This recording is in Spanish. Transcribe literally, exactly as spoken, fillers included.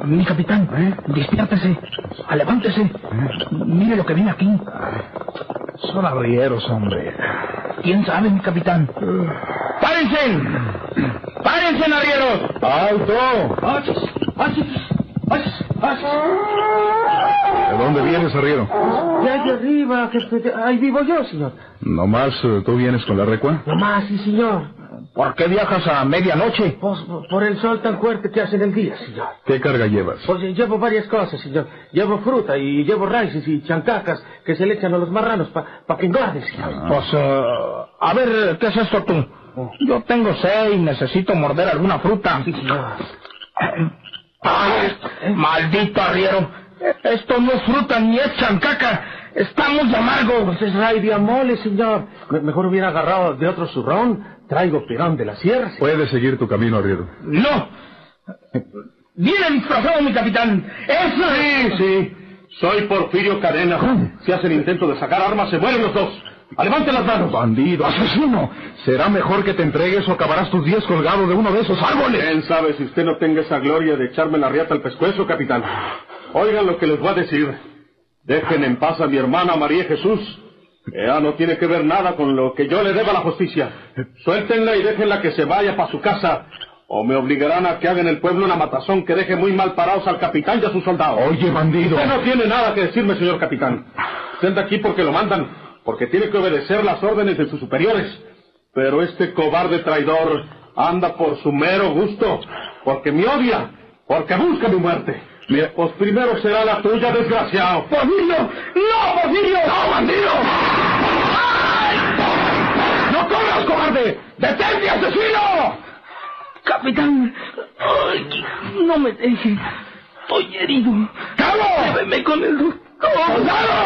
Mi capitán, ¿eh? Despiértese, levántese. ¿Eh? Mire lo que viene aquí. Son arrieros, hombre. ¿Quién sabe, mi capitán? Uh. ¡Párense! ¡Párense, arrieros! ¡Alto! ¡Achis! ¡Achis! ¡Achis! ¡Achis! ¿De dónde vienes, arriero? De allá arriba, jefe. Ahí vivo yo, señor. ¿Nomás uh, tú vienes con la recua? Nomás, sí, señor. ¿Por qué viajas a medianoche? Pues por el sol tan fuerte que hace en el día, señor. ¿Qué carga llevas? Pues llevo varias cosas, señor. Llevo fruta y llevo raíces y chancacas que se le echan a los marranos para pa que engorden, señor. Ah. Pues, uh, a ver, ¿qué es esto tú? Oh. Yo tengo sed y necesito morder alguna fruta. Sí, señor. ¡Ay, maldito arriero! Esto no es fruta ni es chancaca. Está muy amargo. Pues es raíz de amole, señor. Me mejor hubiera agarrado de otro zurrón. Traigo pirón de la sierra. Puedes seguir tu camino, arriero. ¡No! ¡Viene disfrazado, mi capitán! ¡Eso! Sí, sí. Soy Porfirio Cadena. ¿Cómo? Si hacen intento de sacar armas, se mueren los dos. ¡Levanten las manos! ¡Bandido! ¡Asesino! Será mejor que te entregues o acabarás tus días colgado de uno de esos árboles. ¿Quién sabe si usted no tenga esa gloria de echarme la riata al pescuezo, capitán? Oigan lo que les voy a decir. Dejen en paz a mi hermana María Jesús. Ella no tiene que ver nada con lo que yo le deba a la justicia. Suéltenla y déjenla que se vaya para su casa, o me obligarán a que haga en el pueblo una matazón que deje muy mal parados al capitán y a sus soldados. Oye, bandido. Usted no tiene nada que decirme, señor capitán. Usted anda aquí porque lo mandan, porque tiene que obedecer las órdenes de sus superiores. Pero este cobarde traidor anda por su mero gusto, porque me odia, porque busca mi muerte. Mire, pues primero será la tuya, desgraciado. ¡Porfirio! ¡No, Porfirio! ¡No, bandido! ¡Ay! ¡No corras, cobarde! ¡Detente, asesino! Capitán, ay, no me deje. Estoy herido. ¡Cabo! Lléveme con el doctor. ¡Soldado!